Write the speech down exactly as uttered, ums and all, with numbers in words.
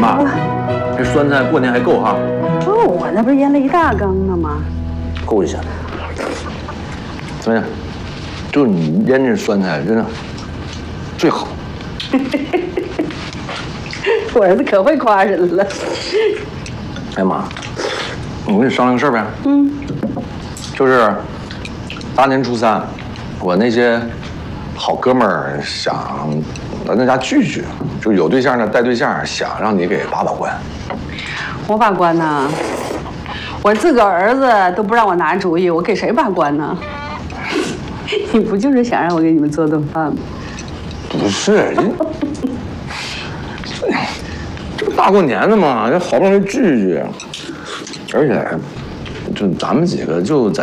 妈，这酸菜过年还够哈？ 够啊，那不是腌了一大缸呢吗？ 够一下。怎么样？就你腌这酸菜真的最好。 我儿子可会夸人了。 哎妈，我跟你商量个事儿呗。 嗯。 就是大年初三，我那些好哥们儿想来咱家聚聚，就有对象的带对象，想让你给把把关。 我把关呢？我自个儿子都不让我拿主意，我给谁把关呢？你不就是想让我给你们做顿饭吗？ 不是，这这不大过年的嘛，这好不容易聚聚，而且就咱们几个就在。